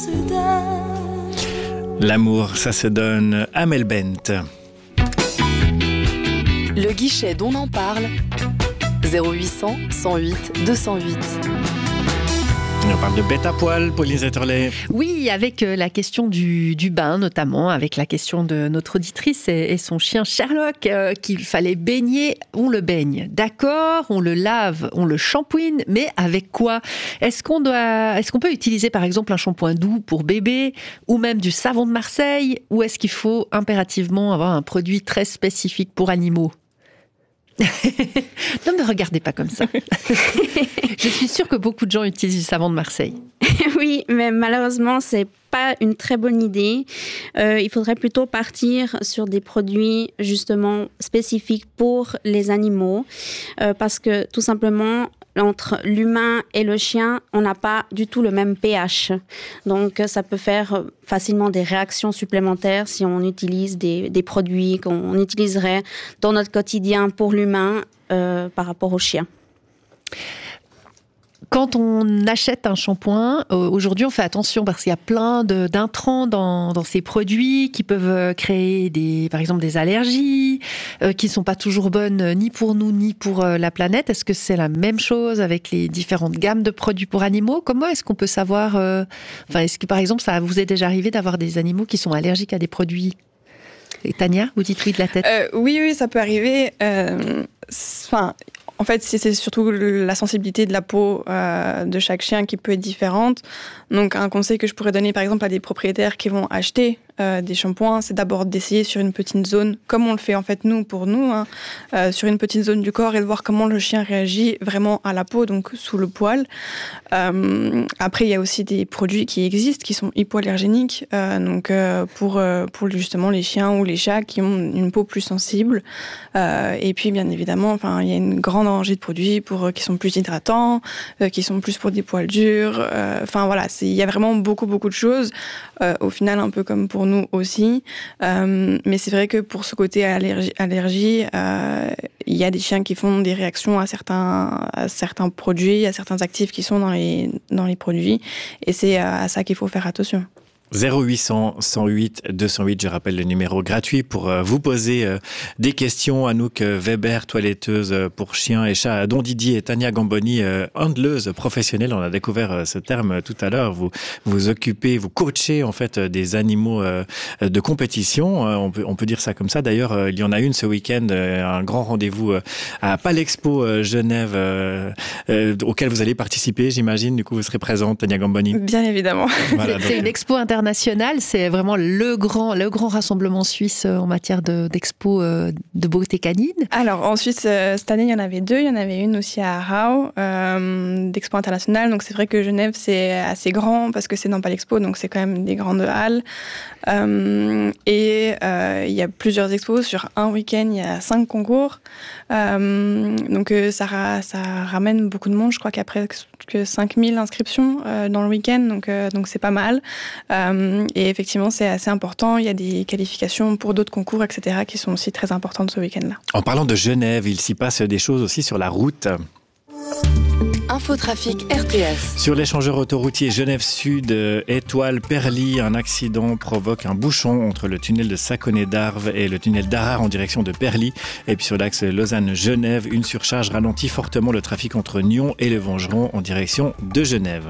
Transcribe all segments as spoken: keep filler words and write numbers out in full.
L'amour, ça se donne. Amel Bent. Le guichet d'On en parle, zéro huit cent, cent huit, deux cent huit. On parle de bête à poil, Pauline Zetterley. Oui, avec la question du, du bain, notamment, avec la question de notre auditrice et, et son chien Sherlock, euh, qu'il fallait baigner. On le baigne, d'accord, on le lave, on le shampooine, mais avec quoi ? Est-ce qu'on doit, est-ce qu'on peut utiliser, par exemple, un shampoing doux pour bébé, ou même du savon de Marseille, ou est-ce qu'il faut impérativement avoir un produit très spécifique pour animaux ? Ne me regardez pas comme ça. Je suis sûre que beaucoup de gens utilisent du savon de Marseille. Oui, mais malheureusement, c'est pas une très bonne idée. Euh, il faudrait plutôt partir sur des produits justement spécifiques pour les animaux, euh, parce que tout simplement, entre l'humain et le chien, on n'a pas du tout le même pH. Donc, ça peut faire facilement des réactions supplémentaires si on utilise des, des produits qu'on utiliserait dans notre quotidien pour l'humain euh, par rapport au chien. Quand on achète un shampoing, euh, aujourd'hui on fait attention parce qu'il y a plein de, d'intrants dans, dans ces produits qui peuvent créer des, par exemple des allergies, euh, qui ne sont pas toujours bonnes ni pour nous ni pour euh, la planète. Est-ce que c'est la même chose avec les différentes gammes de produits pour animaux ? Comment est-ce qu'on peut savoir euh, enfin, est-ce que par exemple ça vous est déjà arrivé d'avoir des animaux qui sont allergiques à des produits ? Et Tania, vous dites oui de la tête. euh, Oui, oui, ça peut arriver. Euh, enfin... En fait, c'est surtout la sensibilité de la peau euh, de chaque chien qui peut être différente. Donc, un conseil que je pourrais donner, par exemple, à des propriétaires qui vont acheter euh, des shampoings, c'est d'abord d'essayer sur une petite zone, comme on le fait en fait nous pour nous, hein, euh, sur une petite zone du corps et de voir comment le chien réagit vraiment à la peau, donc sous le poil. Euh, après, il y a aussi des produits qui existent, qui sont hypoallergéniques, euh, donc euh, pour euh, pour justement les chiens ou les chats qui ont une peau plus sensible. Euh, et puis, bien évidemment, enfin, il y a une grande rangée de produits pour euh, qui sont plus hydratants, euh, qui sont plus pour des poils durs. Enfin euh, voilà, il y a vraiment beaucoup beaucoup de choses. Euh, au final, un peu comme pour nous aussi. Euh, mais c'est vrai que pour ce côté allergie, allergie, euh, il y a des chiens qui font des réactions à certains à certains produits, à certains actifs qui sont dans les dans les produits. Et c'est à ça qu'il faut faire attention. zéro huit cent, cent huit, deux cent huit, je rappelle le numéro gratuit pour euh, vous poser euh, des questions. Anouk Weber, toiletteuse pour chiens et chats, Don Didier et Tania Gamboni, euh, handleuse professionnelle. On a découvert euh, ce terme tout à l'heure. Vous vous occupez, vous coachez en fait des animaux euh, de compétition. Euh, on peut on peut dire ça comme ça. D'ailleurs, euh, il y en a une ce week-end, euh, un grand rendez-vous euh, à Palexpo euh, Genève, euh, euh, auquel vous allez participer, j'imagine. Du coup, vous serez présente, Tania Gamboni. Bien évidemment. Voilà, donc... C'est une expo internationale. National, c'est vraiment le grand, le grand rassemblement suisse en matière de, d'expo de beauté canine. Alors en Suisse, cette année, il y en avait deux. Il y en avait une aussi à Aarau, euh, d'expo internationale. Donc c'est vrai que Genève, c'est assez grand parce que c'est dans Palexpo, donc c'est quand même des grandes halles. Euh, et euh, il y a plusieurs expos. Sur un week-end, il y a cinq concours. Euh, donc ça, ça ramène beaucoup de monde. Je crois qu'il y a presque cinq mille inscriptions euh, dans le week-end, donc, euh, donc c'est pas mal. Euh, et effectivement, c'est assez important. Il y a des qualifications pour d'autres concours, et cetera, qui sont aussi très importantes ce week-end-là. En parlant de Genève, il s'y passe des choses aussi sur la route. Infotrafic R T S. Sur l'échangeur autoroutier Genève Sud, Étoile-Perly, un accident provoque un bouchon entre le tunnel de Saconnet-d'Arves et le tunnel d'Arard en direction de Perly. Et puis sur l'axe Lausanne-Genève, une surcharge ralentit fortement le trafic entre Nyon et le Vengeron en direction de Genève.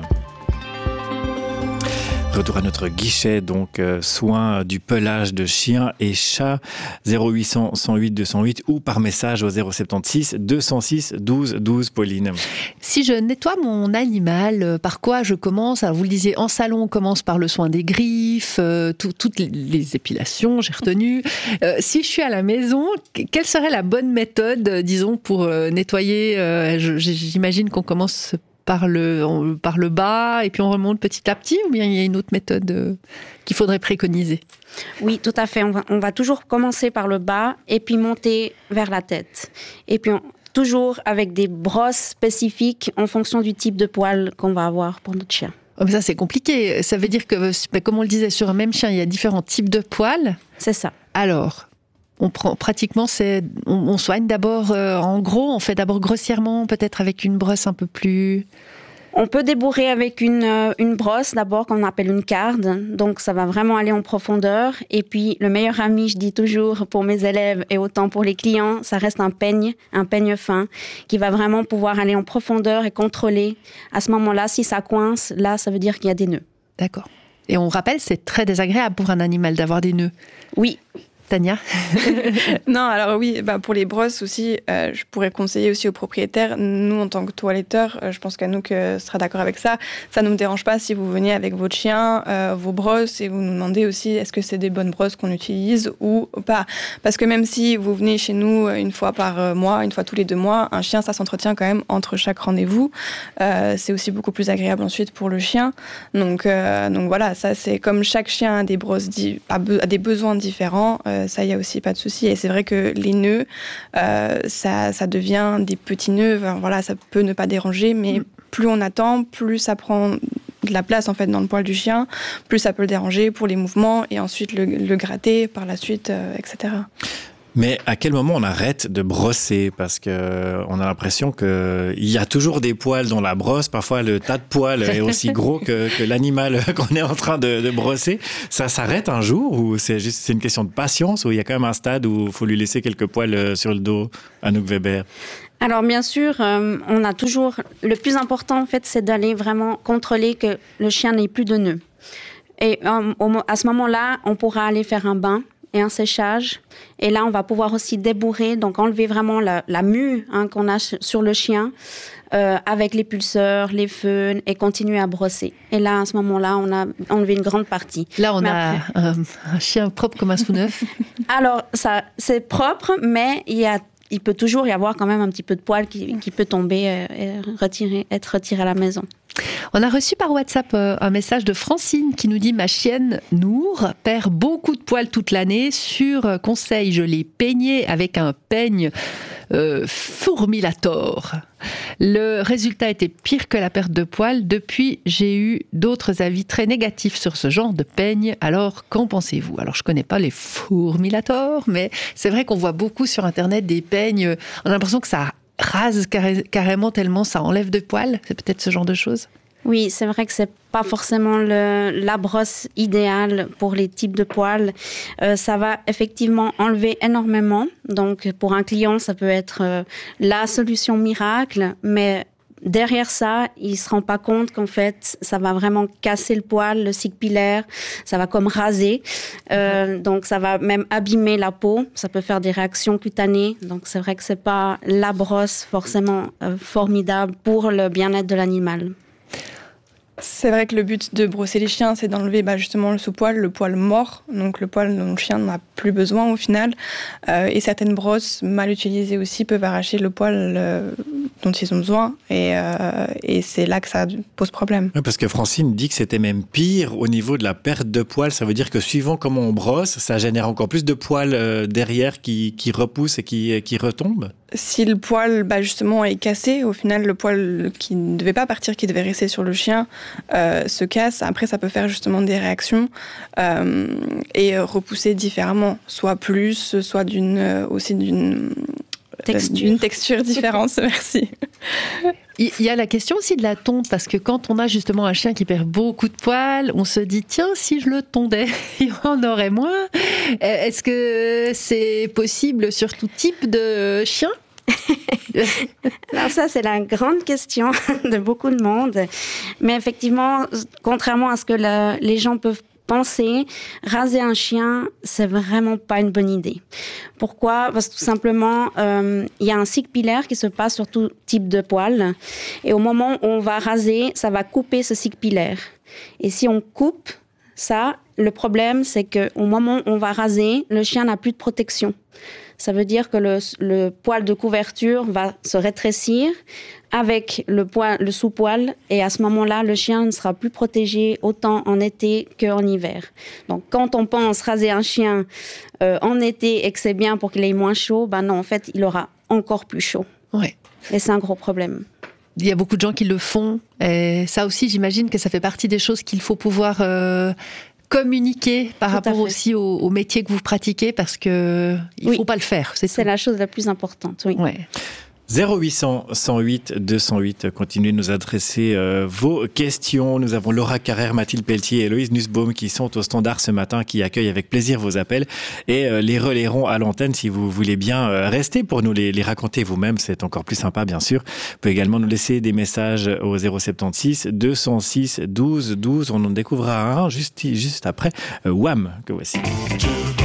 Retour à notre guichet, donc euh, soins du pelage de chiens et chats, zéro huit cent, cent huit, deux cent huit ou par message au zéro sept six, deux cent six, douze, douze, Pauline. Si je nettoie mon animal, euh, par quoi je commence ? Alors vous le disiez, en salon, on commence par le soin des griffes, euh, tout, toutes les, les épilations, j'ai retenu. Euh, si je suis à la maison, quelle serait la bonne méthode, disons, pour euh, nettoyer euh, je, J'imagine qu'on commence par le, par le bas et puis on remonte petit à petit, ou bien il y a une autre méthode euh, qu'il faudrait préconiser ? Oui, tout à fait. On va, on va toujours commencer par le bas et puis monter vers la tête. Et puis on, toujours avec des brosses spécifiques en fonction du type de poil qu'on va avoir pour notre chien. Oh, mais ça, c'est compliqué. Ça veut dire que, comme on le disait, sur un même chien, il y a différents types de poils. C'est ça. Alors, on prend pratiquement, c'est, on, on soigne d'abord, euh, en gros, on fait d'abord grossièrement, peut-être avec une brosse un peu plus... On peut débourrer avec une, euh, une brosse d'abord qu'on appelle une carde, donc ça va vraiment aller en profondeur. Et puis le meilleur ami, je dis toujours pour mes élèves et autant pour les clients, ça reste un peigne, un peigne fin qui va vraiment pouvoir aller en profondeur et contrôler. À ce moment-là, si ça coince, là ça veut dire qu'il y a des nœuds. D'accord. Et on rappelle, c'est très désagréable pour un animal d'avoir des nœuds. Oui. Tania? Non, alors oui, bah pour les brosses aussi, euh, je pourrais conseiller aussi aux propriétaires, nous en tant que toiletteurs, euh, je pense qu'Anouk euh, sera d'accord avec ça, ça ne nous dérange pas si vous venez avec votre chien, euh, vos brosses, et vous nous demandez aussi est-ce que c'est des bonnes brosses qu'on utilise ou pas. Parce que même si vous venez chez nous une fois par mois, une fois tous les deux mois, un chien, ça s'entretient quand même entre chaque rendez-vous. Euh, c'est aussi beaucoup plus agréable ensuite pour le chien. Donc, euh, donc voilà, ça c'est comme chaque chien a des brosses, di- a, be- a des besoins différents, euh, ça, il n'y a aussi pas de souci. Et c'est vrai que les nœuds, euh, ça, ça devient des petits nœuds. Enfin, voilà, ça peut ne pas déranger, mais mm. plus on attend, plus ça prend de la place en fait, dans le poil du chien, plus ça peut le déranger pour les mouvements et ensuite le, le gratter par la suite, euh, et cetera. Mais à quel moment on arrête de brosser? Parce que on a l'impression qu'il y a toujours des poils dans la brosse. Parfois, le tas de poils est aussi gros que, que l'animal qu'on est en train de, de brosser. Ça s'arrête un jour ou c'est juste c'est une question de patience ou il y a quand même un stade où il faut lui laisser quelques poils sur le dos, Anouk Weber? Alors bien sûr, euh, on a toujours... Le plus important, en fait, c'est d'aller vraiment contrôler que le chien n'ait plus de nœuds. Et euh, au, à ce moment-là, on pourra aller faire un bain et un séchage. Et là, on va pouvoir aussi débourrer, donc enlever vraiment la, la mue hein, qu'on a sur le chien euh, avec les pulseurs, les feunes et continuer à brosser. Et là, à ce moment-là, on a enlevé une grande partie. Là, on mais a après... un, un chien propre comme un sous neuf. Alors, ça, c'est propre, mais il y a il peut toujours y avoir quand même un petit peu de poil qui, qui peut tomber et retirer, être retiré à la maison. On a reçu par WhatsApp un message de Francine qui nous dit « Ma chienne Nour perd beaucoup de poils toute l'année. Sur conseil, je l'ai peignée avec un peigne euh, Fourmilator. Le résultat était pire que la perte de poils. Depuis, j'ai eu d'autres avis très négatifs sur ce genre de peigne. Alors, qu'en pensez-vous » Alors, je ne connais pas les Fourmilator, mais c'est vrai qu'on voit beaucoup sur Internet des peignes. On a l'impression que ça rase carré- carrément tellement ça enlève de poils. C'est peut-être ce genre de choses. Oui, c'est vrai que c'est pas forcément le, la brosse idéale pour les types de poils. Euh, ça va effectivement enlever énormément. Donc, pour un client, ça peut être euh, la solution miracle, mais derrière ça, il se rend pas compte qu'en fait, ça va vraiment casser le poil, le cycle pilaire, ça va comme raser. Euh, donc, ça va même abîmer la peau. Ça peut faire des réactions cutanées. Donc, c'est vrai que c'est pas la brosse forcément euh, formidable pour le bien-être de l'animal. C'est vrai que le but de brosser les chiens, c'est d'enlever bah, justement le sous-poil, le poil mort, donc le poil dont le chien n'a plus besoin au final. Euh, et certaines brosses mal utilisées aussi peuvent arracher le poil euh, dont ils ont besoin. Et, euh, et c'est là que ça pose problème. Oui, parce que Francine dit que c'était même pire au niveau de la perte de poils. Ça veut dire que suivant comment on brosse, ça génère encore plus de poils euh, derrière qui, qui repoussent et qui, qui retombent. Si le poil bah, justement est cassé, au final le poil qui ne devait pas partir, qui devait rester sur le chien, euh, se casse. Après ça peut faire justement des réactions euh, et repousser différemment, soit plus, soit d'une, euh, aussi d'une texture, d'une texture différente. Merci. Il y a la question aussi de la tonte, parce que quand on a justement un chien qui perd beaucoup de poils, on se dit, tiens, si je le tondais, il en aurait moins. Est-ce que c'est possible sur tout type de chien ? Alors ça, c'est la grande question de beaucoup de monde. Mais effectivement, contrairement à ce que le, les gens peuvent penser, raser un chien, c'est vraiment pas une bonne idée. Pourquoi ? Parce que tout simplement, euh, il y a un cycle pilaire qui se passe sur tout type de poils. Et au moment où on va raser, ça va couper ce cycle pilaire. Et si on coupe ça, le problème, c'est qu'au moment où on va raser, le chien n'a plus de protection. Ça veut dire que le, le poil de couverture va se rétrécir avec le, poil, le sous-poil. Et à ce moment-là, le chien ne sera plus protégé autant en été qu'en hiver. Donc, quand on pense raser un chien euh, en été et que c'est bien pour qu'il ait moins chaud, ben non, en fait, il aura encore plus chaud. Ouais. Et c'est un gros problème. Il y a beaucoup de gens qui le font. Et ça aussi, j'imagine que ça fait partie des choses qu'il faut pouvoir... Euh communiquer par Tout rapport aussi au, au métier que vous pratiquez, parce que il oui. faut pas le faire. C'est, c'est la chose la plus importante, oui. Ouais. zéro huit cent, cent huit, deux cent huit. Continuez de nous adresser euh, vos questions. Nous avons Laura Carrère, Mathilde Pelletier et Héloïse Nussbaum qui sont au standard ce matin, qui accueillent avec plaisir vos appels et euh, les relayeront à l'antenne si vous voulez bien euh, rester pour nous les, les raconter vous-même. C'est encore plus sympa, bien sûr. Vous pouvez également nous laisser des messages au zéro soixante-seize, deux cent six, douze, douze. On en découvrira un juste, juste après. Euh, Wham! Que voici.